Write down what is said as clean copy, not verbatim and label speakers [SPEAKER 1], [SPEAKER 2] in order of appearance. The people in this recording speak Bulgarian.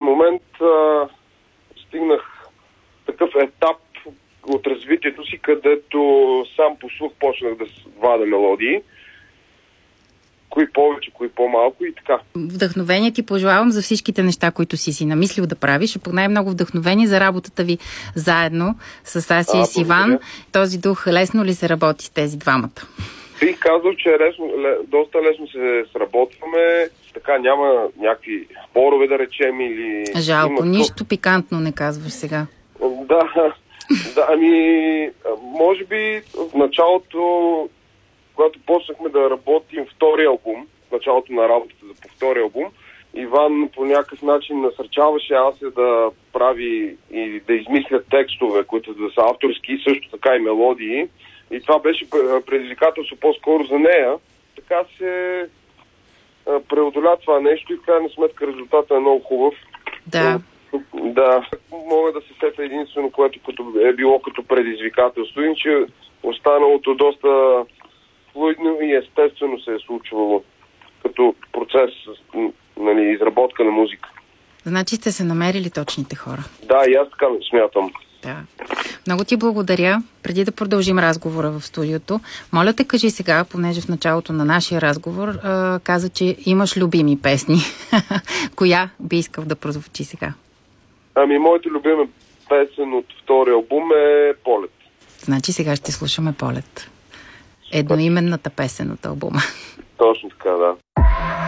[SPEAKER 1] момент стигнах такъв етап от развитието си, където сам по слух почнах да вадя мелодии. Кои повече, кои по-малко и така.
[SPEAKER 2] Вдъхновение ти пожелавам за всичките неща, които си намислил да правиш, а пък най-много вдъхновение за работата ви заедно с Аси и с Иван. Този дух лесно ли се работи с тези двамата?
[SPEAKER 1] Бих казал, че доста лесно се сработваме. Така няма някакви спорове, да речем, или...
[SPEAKER 2] Жалко, нищо пикантно не казваш сега.
[SPEAKER 1] Да, може би в началото, когато почнахме да работим втори албум, в началото на работата по втори албум, Иван по някакъв начин насърчаваше Ася да прави и да измисля текстове, които да са авторски, и също така и мелодии. И това беше предизвикателство по-скоро за нея. Така се преодоля това нещо и в крайна сметка резултатът е много хубав.
[SPEAKER 2] Да.
[SPEAKER 1] Да, мога да се сета единствено, което е било като предизвикателство, иначе останалото доста флуидно и естествено се е случвало като процес, изработка на музика.
[SPEAKER 2] Значи сте се намерили точните хора.
[SPEAKER 1] Да, и аз така смятам.
[SPEAKER 2] Да. Много ти благодаря. Преди да продължим разговора в студиото, моля те кажи сега, понеже в началото на нашия разговор каза, че имаш любими песни. Коя би искал да прозвучи сега?
[SPEAKER 1] Моята любима песен от втория албум е Полет.
[SPEAKER 2] Значи сега ще слушаме Полет. Едноименната песен от албума.
[SPEAKER 1] Точно така, да.